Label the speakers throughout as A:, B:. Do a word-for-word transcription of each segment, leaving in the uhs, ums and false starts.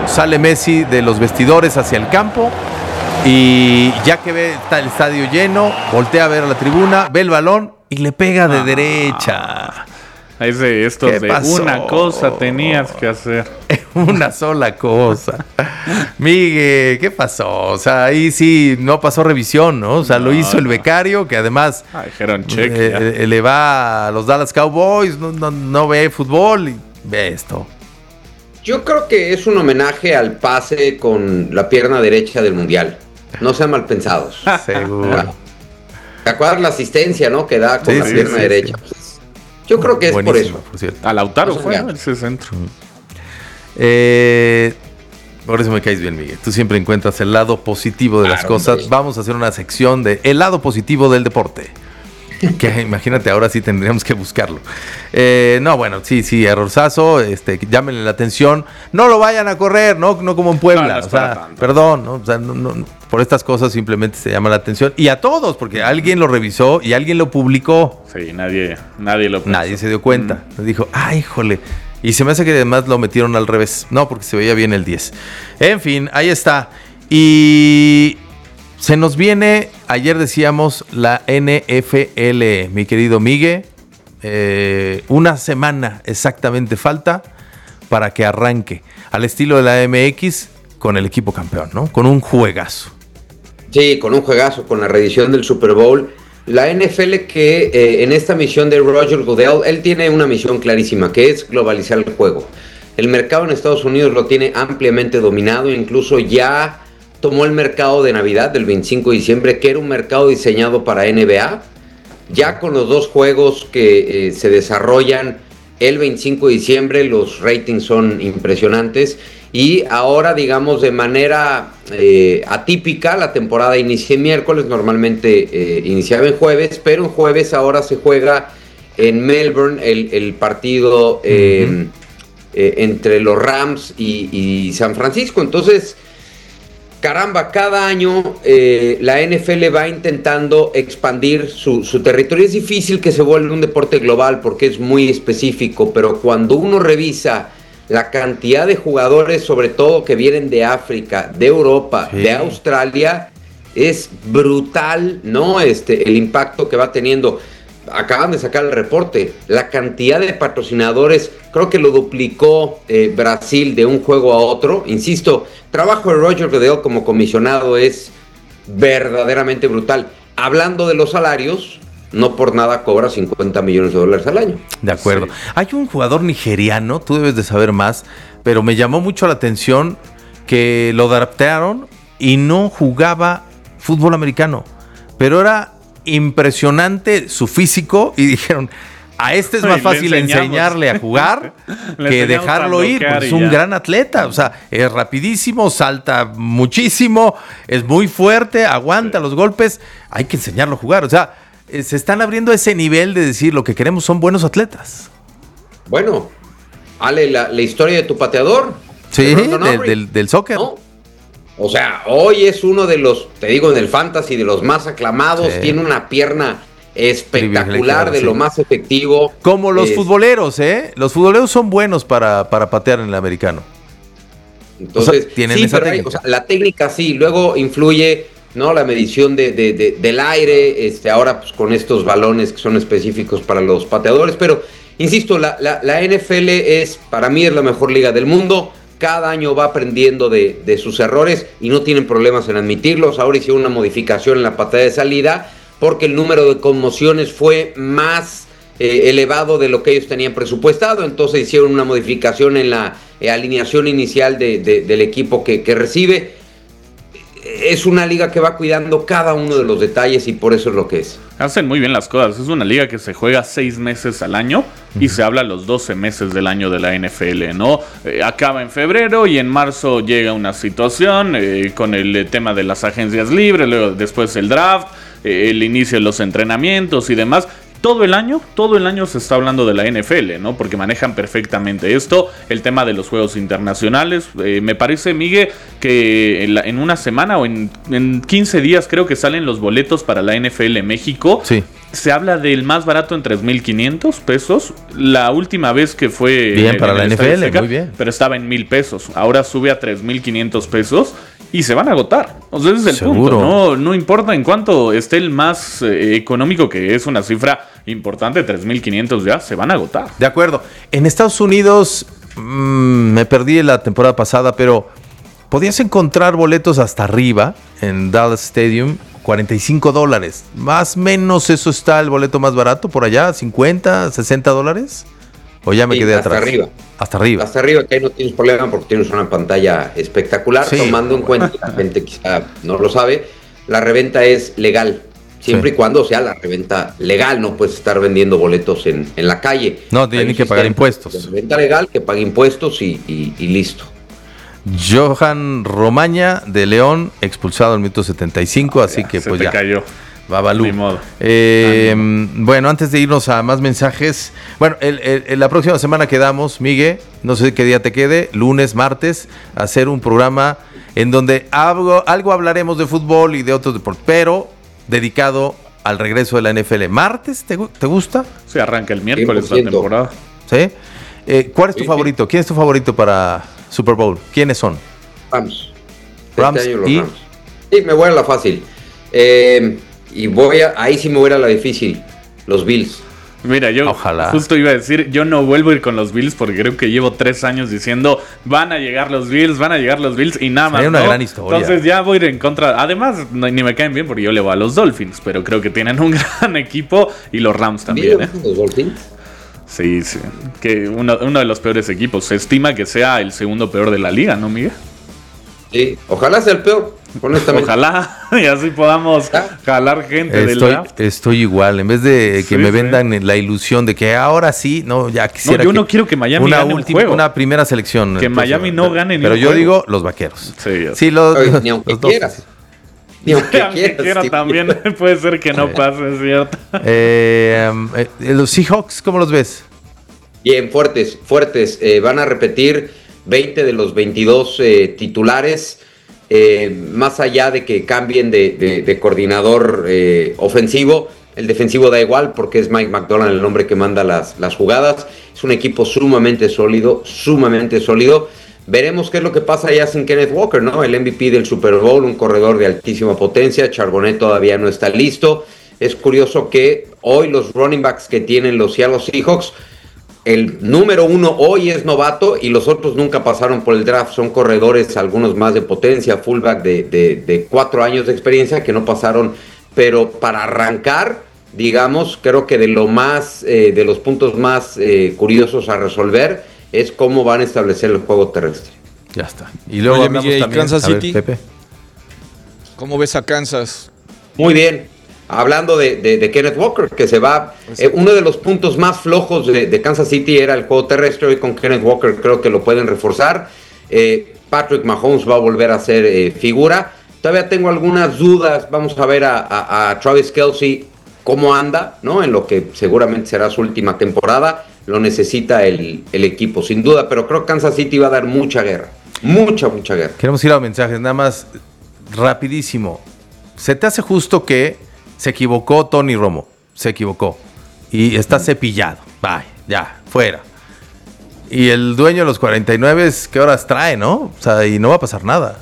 A: sale Messi de los vestidores hacia el campo y ya que ve está el estadio lleno, voltea a ver a la tribuna, ve el balón y le pega de ah, derecha.
B: Es de estos de pasó? Una cosa tenías que hacer.
A: Una sola cosa. Miguel, ¿qué pasó? O sea, ahí sí no pasó revisión, ¿no? O sea, no, lo hizo el becario, que además
B: ah, dijeron check,
A: eh, le va a los Dallas Cowboys, no, no, no ve fútbol y ve esto.
C: Yo creo que es un homenaje al pase con la pierna derecha del Mundial. No sean mal pensados.
A: Seguro.
C: ¿Te acuerdas la asistencia, no? Que da con
A: sí,
C: la
A: sí,
C: pierna
A: sí,
C: derecha.
A: Sí.
C: Yo creo que es por eso.
A: Por cierto.
B: A Lautaro no fue, ¿no? Ese centro.
A: Eh, por eso me caes bien, Miguel. Tú siempre encuentras el lado positivo de claro, las cosas. Sí. Vamos a hacer una sección de el lado positivo del deporte. Que imagínate, ahora sí tendríamos que buscarlo. Eh, no, bueno, sí, sí, errorzazo, este, llámenle la atención. No lo vayan a correr, no, no como en Puebla. No, no o sea, perdón, ¿no? O sea, no, no, por estas cosas simplemente se llama la atención. Y a todos, porque alguien lo revisó y alguien lo publicó.
B: Sí, nadie, nadie lo pensó.
A: Nadie se dio cuenta. Mm. Dijo, ay, híjole. Y se me hace que además lo metieron al revés. No, porque se veía bien el diez. En fin, ahí está. Y se nos viene, ayer decíamos, la N F L, mi querido Miguel. Eh, una semana exactamente falta para que arranque. Al estilo de la M X, con el equipo campeón, ¿no? Con un juegazo.
C: Sí, con un juegazo, con la reedición del Super Bowl. La N F L que eh, en esta misión de Roger Goodell, él tiene una misión clarísima, que es globalizar el juego. El mercado en Estados Unidos lo tiene ampliamente dominado, incluso ya tomó el mercado de Navidad del veinticinco de diciembre, que era un mercado diseñado para N B A. Ya con los dos juegos que eh, se desarrollan el veinticinco de diciembre, los ratings son impresionantes. Y ahora, digamos, de manera eh, atípica, la temporada inicia el miércoles, normalmente eh, iniciaba en jueves, pero en jueves ahora se juega en Melbourne el, el partido eh, uh-huh. eh, entre los Rams y, y San Francisco. Entonces, caramba, cada año eh, la N F L va intentando expandir su, su territorio. Es difícil que se vuelva un deporte global porque es muy específico, pero cuando uno revisa la cantidad de jugadores, sobre todo que vienen de África, de Europa, sí. de Australia, es brutal, ¿no? Este, el impacto que va teniendo. Acaban de sacar el reporte. La cantidad de patrocinadores, creo que lo duplicó eh, Brasil de un juego a otro. Insisto, trabajo de Roger Goodell como comisionado es verdaderamente brutal. Hablando de los salarios, no por nada cobra cincuenta millones de dólares al año.
A: De acuerdo. Sí. Hay un jugador nigeriano, tú debes de saber más, pero me llamó mucho la atención que lo draftearon y no jugaba fútbol americano, pero era impresionante su físico y dijeron, a este es más Ay, fácil enseñarle a jugar que dejarlo ir, pues es un ya. gran atleta, o sea, es rapidísimo, salta muchísimo, es muy fuerte, aguanta sí. los golpes, hay que enseñarlo a jugar, o sea, se están abriendo a ese nivel de decir lo que queremos son buenos atletas.
C: Bueno, Ale, la, la historia de tu pateador.
A: Sí, de del, del, del soccer. ¿No?
C: O sea, hoy es uno de los, te digo, en el fantasy, de los más aclamados. Sí. Tiene una pierna espectacular, de sí. lo más efectivo.
A: Como los es... futboleros, ¿eh? Los futboleros son buenos para, para patear en el americano.
C: Entonces,
A: o sea, tienen
C: sí,
A: esa
C: pero
A: técnica.
C: Hay, o sea, la técnica sí, luego influye, ¿no? La medición de, de, de, del aire, este, ahora pues con estos balones que son específicos para los pateadores, pero insisto, la, la, la N F L es, para mí es la mejor liga del mundo, cada año va aprendiendo de, de sus errores y no tienen problemas en admitirlos. Ahora hicieron una modificación en la patada de salida porque el número de conmociones fue más eh, elevado de lo que ellos tenían presupuestado, entonces hicieron una modificación en la eh, alineación inicial de, de, del equipo que, que recibe. Es una liga que va cuidando cada uno de los detalles y por eso es lo que es.
B: Hacen muy bien las cosas. Es una liga que se juega seis meses al año y se habla los doce meses del año de la N F L, ¿no? Eh, acaba en febrero y en marzo llega una situación eh, con el eh, tema de las agencias libres, luego después el draft, eh, el inicio de los entrenamientos y demás. Todo el año, todo el año se está hablando de la N F L, ¿no? Porque manejan perfectamente esto, el tema de los juegos internacionales. Eh, me parece, Miguel, que en, la, en una semana o en, en quince días creo que salen los boletos para la N F L México.
A: Sí.
B: Se habla del más barato en tres mil quinientos pesos. La última vez que fue...
A: Bien, para la N F L, muy bien.
B: Pero estaba en mil pesos. Ahora sube a tres mil quinientos pesos y se van a agotar. O sea, ese es el
A: Seguro.
B: punto. No, no importa en cuánto esté el más eh, económico, que es una cifra importante, tres mil quinientos ya, se van a agotar.
A: De acuerdo. En Estados Unidos, mmm, me perdí la temporada pasada, pero podías encontrar boletos hasta arriba en Dallas Stadium, cuarenta y cinco dólares. Más o menos eso está el boleto más barato por allá, cincuenta, sesenta dólares. ¿O ya me
C: Sí,
A: quedé
C: hasta
A: atrás?
C: arriba.
A: Hasta arriba.
C: Hasta arriba, que ahí no tienes problema porque tienes una pantalla espectacular.
A: Sí.
C: Tomando en cuenta, la gente quizá no lo sabe, la reventa es legal. Siempre
A: Sí.
C: y cuando sea la reventa legal, no puedes estar vendiendo boletos en, en la calle.
A: No, tienen
C: Hay un
A: que pagar
C: sistema
A: impuestos.
C: de reventa legal, que pague impuestos y, y, y listo.
A: Johan Romaña de León, expulsado al minuto setenta y cinco, así
B: Ya,
A: que
B: se
A: pues
B: te
A: ya.
B: cayó.
A: Babalú.
B: Ni modo.
A: Eh, bueno, antes de irnos a más mensajes, bueno, el, el, la próxima semana quedamos, Miguel, no sé qué día te quede, lunes, martes, a hacer un programa en donde algo, algo hablaremos de fútbol y de otros deportes, pero dedicado al regreso de la N F L. ¿Martes te, te gusta?
B: Se arranca el miércoles
C: cien por ciento.
B: la temporada.
A: ¿Sí? Eh, ¿Cuál es tu
C: Sí, sí.
A: favorito? ¿Quién es tu favorito para Super Bowl? ¿Quiénes son?
C: Rams.
A: Rams
C: Este año los
A: y-
C: Rams. Sí, me voy a la fácil. Eh, y voy a, ahí sí me voy a la difícil. Los Bills.
B: Mira, yo
A: Ojalá.
B: justo iba a decir, yo no vuelvo a ir con los Bills porque creo que llevo tres años diciendo van a llegar los Bills, van a llegar los Bills y nada más.
A: Sería una
B: ¿no?
A: gran historia.
B: Entonces ya voy a ir en contra. Además, no- ni me caen bien porque yo le voy a los Dolphins, pero creo que tienen un gran equipo y los Rams también. ¿eh?
C: Los Dolphins.
B: Sí, sí. Que uno, uno de los peores equipos. Se estima que sea el segundo peor de la liga, ¿no, Miguel?
C: Sí, ojalá sea el peor, honestamente.
B: Ojalá y así podamos jalar gente del
A: Estoy,
B: draft.
A: estoy igual. En vez de que
B: Sí,
A: me
B: sí.
A: vendan la ilusión de que ahora sí, no, ya quisiera.
B: No, yo
A: que
B: no quiero que Miami
A: una
B: gane un
A: última,
B: juego.
A: una primera selección.
B: Que Miami no gane ni
A: Pero
B: un
A: yo
B: juego.
A: digo los vaqueros.
B: Sí, ya sé.
A: Sí, los,
C: Oye, ni aunque
A: los dos.
C: quieras. Ni aunque
B: Aunque
C: quieras.
B: quiera
C: sí.
B: también puede ser que no pase, es cierto.
A: Eh, um, eh, los Seahawks, ¿cómo los ves?
C: Bien, fuertes, fuertes. Eh, van a repetir veinte de los veintidós eh, titulares. Eh, más allá de que cambien de, de- de coordinador eh, ofensivo, el defensivo da igual porque es Mike McDonald el hombre que manda las, las jugadas. Es un equipo sumamente sólido, sumamente sólido. Veremos qué es lo que pasa ya sin Kenneth Walker, ¿no? El M V P del Super Bowl, un corredor de altísima potencia. Charbonnet todavía no está listo. Es curioso que hoy los running backs que tienen los Seattle Seahawks, el número uno hoy es novato y los otros nunca pasaron por el draft. Son corredores, algunos más de potencia, fullback de, de, de cuatro años de experiencia que no pasaron. Pero para arrancar, digamos, creo que de lo más, eh, de los puntos más eh, curiosos a resolver es cómo van a establecer el juego terrestre.
A: Ya está. Y luego
D: Oye,
A: hablamos
D: Miguel, ¿y
A: también.
D: Kansas
A: a ver,
D: City?
A: Pepe.
D: ¿Cómo ves a Kansas?
C: Muy bien. Hablando de, de- de Kenneth Walker, que se va. eh, uno de los puntos más flojos de, de Kansas City era el juego terrestre. Hoy con Kenneth Walker creo que lo pueden reforzar. Eh, Patrick Mahomes va a volver a ser eh, figura. Todavía tengo algunas dudas. Vamos a ver a, a- a Travis Kelce cómo anda, ¿no? En lo que seguramente será su última temporada. Lo necesita el, el equipo, sin duda. Pero creo que Kansas City va a dar mucha guerra. Mucha, mucha guerra.
A: Queremos ir a los mensajes, nada más rapidísimo. ¿Se te hace justo que se equivocó Tony Romo? Se equivocó. Y está cepillado. Bye, ya, fuera. Y el dueño de los cuarenta y nueve, ¿qué horas trae, no? O sea, y no va a pasar nada.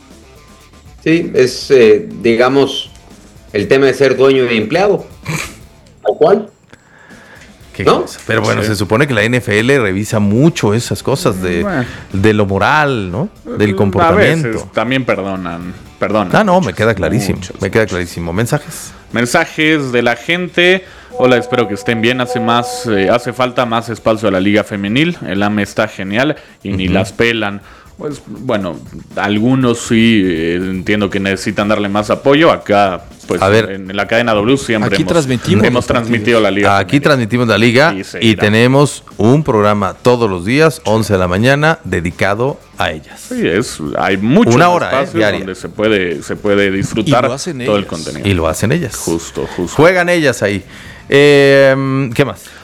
C: Sí, es, eh, digamos, el tema de ser dueño y empleado. ¿Tal cual?
A: Qué
C: ¿No?
A: cosa. Pero bueno,
B: Sí.
A: se supone que la N F L revisa mucho esas cosas de,
B: Bueno.
A: de lo moral, ¿no? Del
B: A
A: comportamiento.
B: veces también perdonan. perdonan
A: Ah, no, me
B: muchos,
A: queda clarísimo.
B: muchos,
A: me queda
B: muchos.
A: clarísimo. ¿Mensajes?
B: Mensajes de la gente. Hola, espero que estén bien. Hace más, eh, hace falta más espacio a la liga femenil. El A M E está genial y ni las pelan. Pues bueno, algunos sí eh, entiendo que necesitan darle más apoyo. Acá, pues
A: A ver.
B: en la cadena W siempre
D: Aquí
B: hemos,
D: transmitimos
B: hemos
D: los
B: transmitido la liga.
A: Aquí
B: femenil.
A: transmitimos la liga
B: Y
A: y,
B: seguirá.
A: tenemos un programa todos los días, once de la mañana, dedicado a ellas.
B: Sí, es, hay muchos
A: Una hora, eh,
B: espacios
A: diaria.
B: donde se puede, se puede disfrutar
D: Y lo hacen
B: todo el
D: ellas.
B: contenido.
A: Y lo hacen ellas.
B: Justo, justo.
A: Juegan ellas ahí. Eh, ¿Qué más?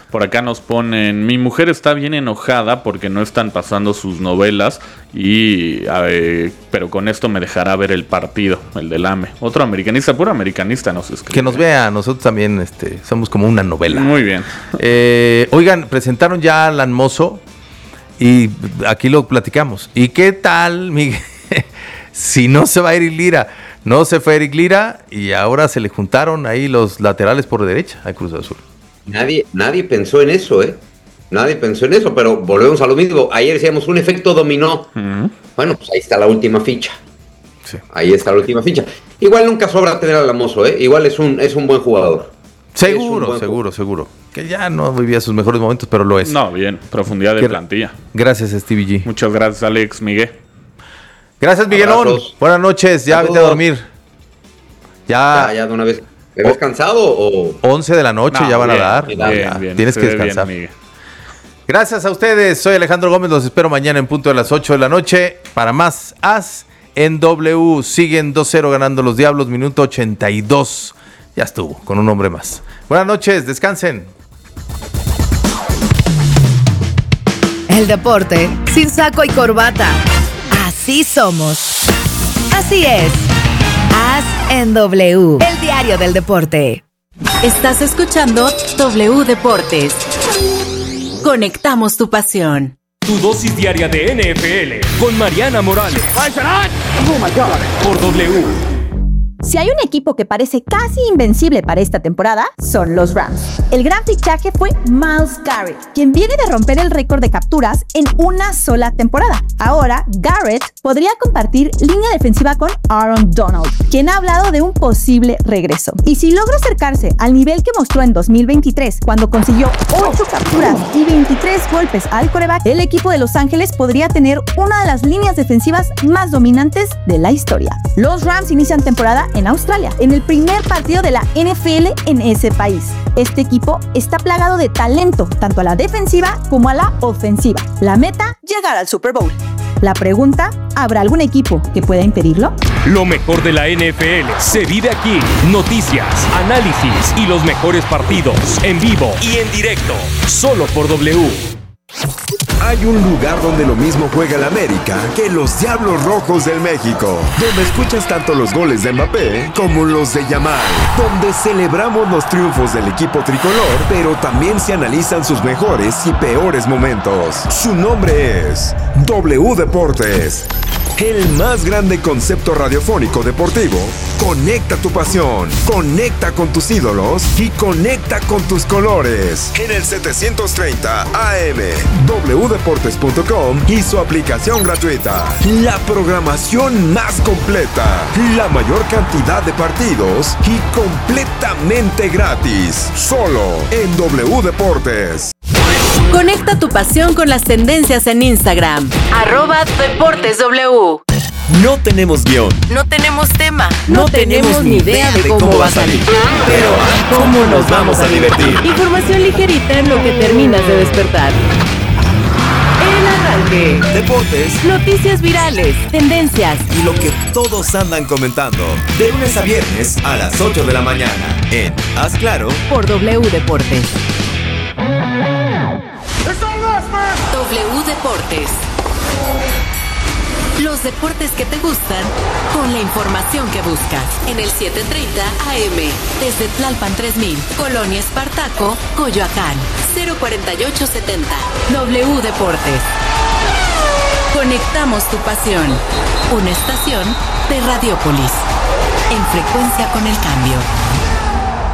B: Por acá nos ponen, mi mujer está bien enojada porque no están pasando sus novelas, y eh, pero con esto me dejará ver el partido, el del A M E. Otro americanista, puro americanista nos escribe.
A: Que nos vea, nosotros también este, somos como una novela.
B: Muy bien.
A: Eh, oigan, presentaron ya a Alan Mozo y aquí lo platicamos. ¿Y qué tal, Miguel? Si no se va Eric Lira. No se fue Eric Lira y ahora se le juntaron ahí los laterales por derecha a Cruz Azul.
C: Nadie, nadie pensó en eso, ¿eh? Nadie pensó en eso, pero volvemos a lo mismo. Ayer decíamos un efecto dominó. Uh-huh. Bueno, pues ahí está la última ficha. Sí. Ahí está la última ficha. Igual nunca sobra tener al Lamoso, ¿eh? Igual es un, es un buen jugador.
A: Seguro, seguro, jugador. seguro. Que ya no vivía sus mejores momentos, pero lo es.
B: No, bien. Profundidad de plantilla.
A: Gracias, Stevie G.
B: Muchas gracias, Alex, Miguel.
A: Gracias, Miguelón. Abrazos. Buenas noches. Ya vete a dormir.
C: Ya, ya, ya de una vez. ¿Te ves cansado o...?
A: once de la noche no, ya van
B: bien,
A: a dar.
B: Bien,
A: ya,
B: bien, bien.
A: Tienes que descansar. Bien, Gracias a ustedes. Soy Alejandro Gómez. Los espero mañana en punto de las ocho de la noche para más As en W. Siguen dos cero ganando los Diablos. Minuto ochenta y dos. Ya estuvo, con un hombre más. Buenas noches. Descansen.
E: El deporte sin saco y corbata. Así somos. Así es. As en W, el diario del deporte.
F: Estás escuchando W Deportes. Conectamos tu pasión.
G: Tu dosis diaria de N F L con Mariana Morales. Oh my God. Por W.
H: Si hay un equipo que parece casi invencible para esta temporada, son los Rams. El gran fichaje fue Myles Garrett, quien viene de romper el récord de capturas en una sola temporada. Ahora, Garrett podría compartir línea defensiva con Aaron Donald, quien ha hablado de un posible regreso. Y si logra acercarse al nivel que mostró en dos mil veintitrés, cuando consiguió ocho capturas y veintitrés golpes al quarterback, el equipo de Los Ángeles podría tener una de las líneas defensivas más dominantes de la historia. Los Rams inician temporada en Australia, en el primer partido de la N F L en ese país. Este equipo está plagado de talento, tanto a la defensiva como a la ofensiva. La meta, llegar al Super Bowl. La pregunta, ¿habrá algún equipo que pueda impedirlo?
G: Lo mejor de la N F L se vive aquí. Noticias, análisis y los mejores partidos en vivo y en directo, solo por W.
I: Hay un lugar donde lo mismo juega el América que los Diablos Rojos del México, donde escuchas tanto los goles de Mbappé como los de Yamal, donde celebramos los triunfos del equipo tricolor, pero también se analizan sus mejores y peores momentos. Su nombre es W Deportes, el más grande concepto radiofónico deportivo. Conecta tu pasión, conecta con tus ídolos y conecta con tus colores. En el setecientos treinta A M, w deportes punto com y su aplicación gratuita. La programación más completa, la mayor cantidad de partidos y completamente gratis. Solo en W Deportes.
F: Conecta tu pasión con las tendencias en Instagram. Arroba Deportes W.
J: No tenemos guión.
F: No tenemos tema.
J: No, no tenemos, tenemos ni idea de cómo, cómo va a salir. Pero ¿cómo nos vamos a divertir?
F: Información ligerita en lo que terminas de despertar. El arranque.
J: Deportes.
F: Noticias virales. Tendencias.
J: Y lo que todos andan comentando. De lunes a viernes a las ocho de la mañana. En Haz Claro.
F: Por W Deportes. W Deportes. Los deportes que te gustan con la información que buscas. En el setecientos treinta A M. Desde Tlalpan tres mil. Colonia Espartaco, Coyoacán. cero cuarenta y ocho setenta. W Deportes. Conectamos tu pasión. Una estación de Radiopolis. En frecuencia con el cambio.